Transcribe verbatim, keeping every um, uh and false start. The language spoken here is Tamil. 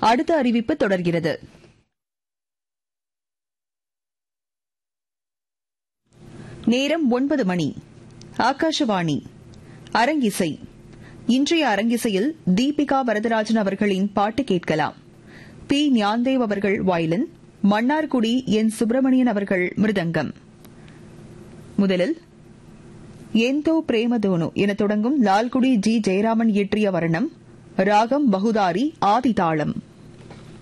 அடுத்த அறிவிப்பு தொடர்கிறது. நேரம் ஒன்பது மணி. ஆகாஷவாணி. அரங்கிசை. இன்றைய அரங்கிசையில் தீபிகா வரதராஜன் அவர்களின் பாட்டு கேட்கலாம். பி ஞான்தேவ் அவர்கள் வயலின், மன்னார்குடி என் சுப்பிரமணியன் அவர்கள் மிருதங்கம். முதலில் ஏந்தோ பிரேமதோனு என தொடங்கும் லால்குடி ஜி ஜெயராமன் இயற்றிய வர்ணம், ராகம் பகுதாரி, ஆதிதாளம்.